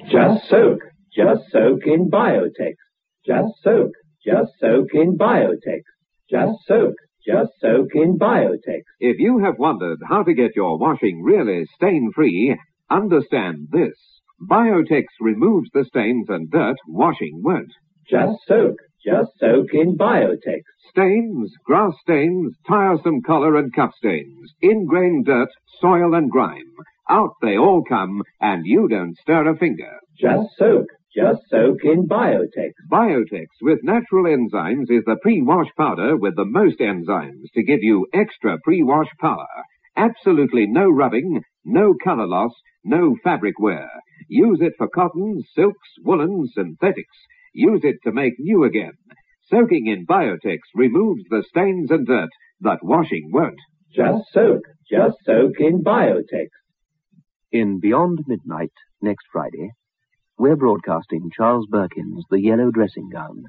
Just soak in Biotex. Just soak in Biotex. Just soak in Biotex. If you have wondered how to get your washing really stain-free, understand this. Biotex removes the stains and dirt washing won't. Just soak in Biotex. Stains, grass stains, tiresome collar and cuff stains, ingrained dirt, soil and grime. Out they all come, and you don't stir a finger. Just soak in Biotex. Biotex with natural enzymes is the pre-wash powder with the most enzymes to give you extra pre-wash power. Absolutely no rubbing, no color loss, no fabric wear. Use it for cottons, silks, woolens, synthetics. Use it to make new again. Soaking in Biotex removes the stains and dirt that washing won't. Just soak in Biotex. In Beyond Midnight, next Friday, we're broadcasting Charles Birkin's The Yellow Dressing Gown.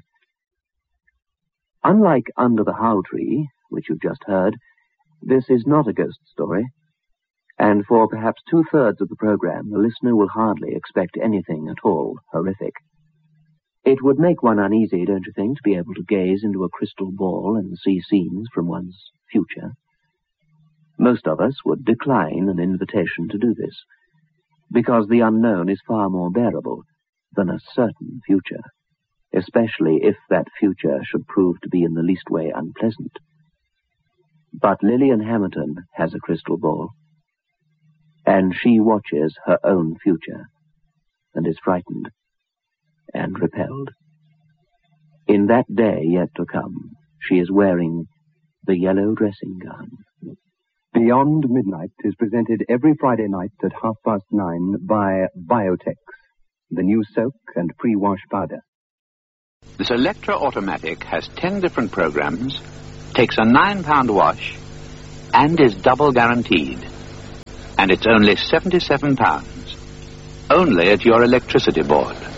Unlike Under the How Tree, which you've just heard, this is not a ghost story, and for perhaps 2/3 of the program, the listener will hardly expect anything at all horrific. It would make one uneasy, don't you think, to be able to gaze into a crystal ball and see scenes from one's future? Most of us would decline an invitation to do this, because the unknown is far more bearable than a certain future, especially if that future should prove to be in the least way unpleasant. But Lillian Hamilton has a crystal ball, and she watches her own future, and is frightened and repelled. In that day yet to come, she is wearing the yellow dressing gown. Beyond Midnight is presented every Friday night at 9:30 by Biotex, the new soak and pre-wash powder. This Electra Automatic has 10 different programs, takes a £9 wash, and is double guaranteed. And it's only £77, only at your electricity board.